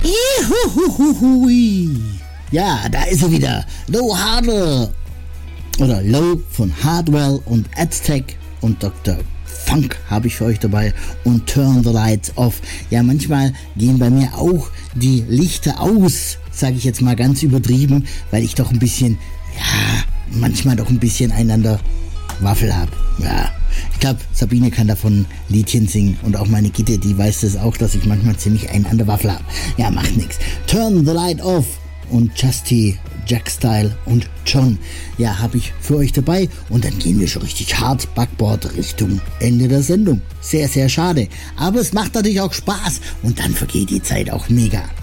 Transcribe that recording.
Juhuhuhui. Ja, da ist er wieder. Low Hardwell. Oder Low von Hardwell und Aztec und Dr. Funk habe ich für euch dabei und Turn the Lights Off. Ja, manchmal gehen bei mir auch die Lichter aus, sage ich jetzt mal ganz übertrieben, weil ich doch ein bisschen, manchmal doch ein bisschen einander Waffel habe. Ja, ich glaube, Sabine kann davon Liedchen singen und auch meine Gitte, die weiß das auch, dass ich manchmal ziemlich einander Waffel habe. Ja, macht nichts. Turn the Light Off und Justy, Jack Style und John, ja, habe ich für euch dabei und dann gehen wir schon richtig hart Backboard Richtung Ende der Sendung. Sehr, sehr schade, aber es macht natürlich auch Spaß und dann vergeht die Zeit auch mega.